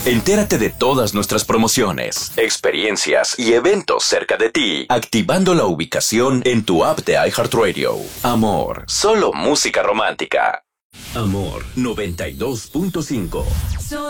Entérate de todas nuestras promociones, experiencias y eventos cerca de ti, activando la ubicación en tu app de iHeartRadio. Amor, solo música romántica. Amor 92.5.